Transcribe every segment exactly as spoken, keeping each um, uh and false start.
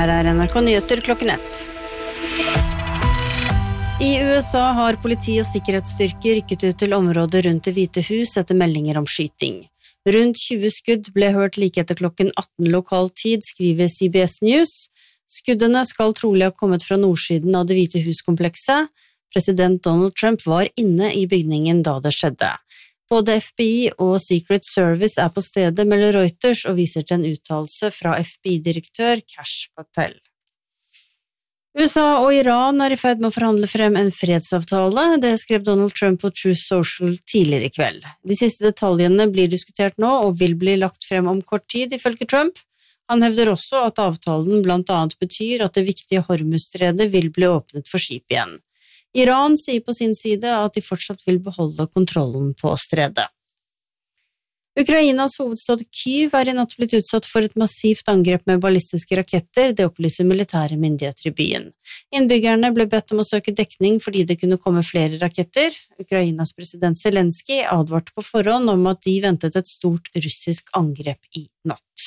Her er N R K Nyheter klokken ett. I U S A har politi og sikkerhetsstyrker rykket ut til området rundt Det hvite hus etter meldinger om skyting. Rundt tjue skudd ble hørt like etter klokken atten lokal tid, skriver C B S News. Skuddene skal trolig ha kommet fra nordsiden av Det hvite hus-komplekset. President Donald Trump var inne i bygningen da det skjedde. Både F B I og Secret Service er på stedet, melder Reuters og viser til en uttalelse fra F B I-direktør Kash Patel. U S A og Iran er i ferd med å forhandle frem en fredsavtale, det skrev Donald Trump på Truth Social tidligere i kveld. De siste detaljene blir diskutert nå og vil bli lagt frem om kort tid, ifølge Trump. Han hevder også at avtalen blant annet betyr at det viktige Hormuzstredet vil bli åpnet for skip igjen. Iran sier på sin side at de fortsatt vil beholde kontrollen på stredet. Ukrainas hovedstad Kyiv er i natt blitt utsatt for et massivt angrep med ballistiske raketter, det opplyser militære myndigheter i byen. Innbyggerne ble bedt om å søke dekning fordi det kunne komme flere raketter. Ukrainas president Zelensky advarte på forhånd om at de ventet et stort russisk angrep i natt.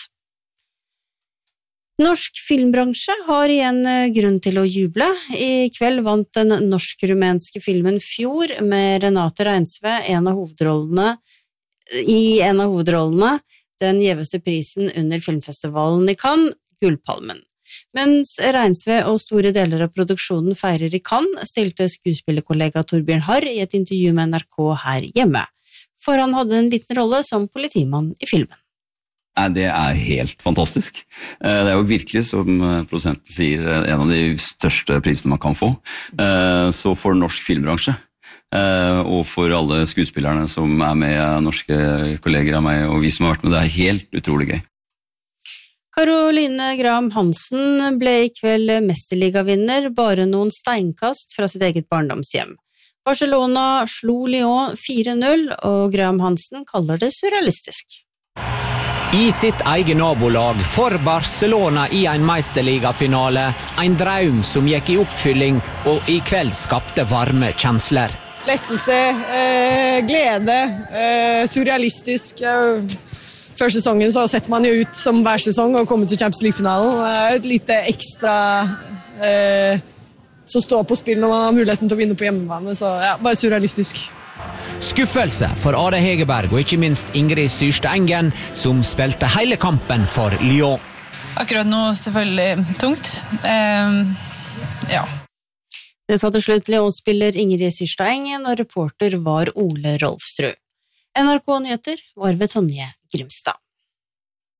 Norsk filmbransje har igjen grunn til å juble. I kveld vant den norsk-rumenske filmen Fjord med Renate Reinsve en av hovedrollene, i en av hovedrollene, den gjeveste prisen under filmfestivalen i Cannes, Gullpalmen. Mens Reinsve og store deler av produksjonen feirer i Cannes, stilte skuespillerkollega Torbjørn Harr i et intervju med N R K her hjemme, for han hadde en liten rolle som politimann i filmen. Nei, det er helt fantastisk. Det er jo virkelig, som produsenten sier, en av de største prisene man kan få. Så for norsk filmbransje, og for alle skuespillerne som er med, norske kolleger av meg, og vi som har vært med, det er helt utrolig gøy. Caroline Graham Hansen ble i kveld mesterligavinner, bare noen steinkast fra sitt eget barndomshjem. Barcelona slo Lyon fire null, og Graham Hansen kaller det surrealistisk. I sitt egen nabolag for Barcelona i en meisterligafinale, en drøm som gikk i oppfylling og i kveld skapte varme kjensler. Lettelse, eh, glede, eh, surrealistisk. Før sesongen så setter man jo ut som hver sesong og kommer til Champions League-finalen. Et lite ekstra eh, som står på spill når man har muligheten til å vinne på hjemmebane, så ja, bare surrealistisk. Skuffelse for Ade Hegerberg og ikke minst Ingrid Syrste Engen, som spilte hele kampen for Lyon. Akkurat nå selvfølgelig tungt. Eh, ja. Det sa til slutt Lyon-spiller Ingrid Syrste Engen, og reporter var Ole Rolfsrud. N R K Nyheter var ved Tonje Grimstad.